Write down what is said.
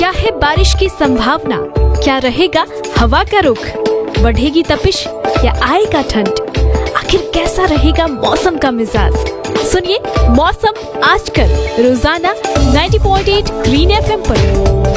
क्या है बारिश की संभावना, क्या रहेगा हवा का रुख, बढ़ेगी तपिश या आएगा ठंड, आखिर कैसा रहेगा मौसम का मिजाज। सुनिए मौसम आजकल रोजाना 90.8 ग्रीन FM पर।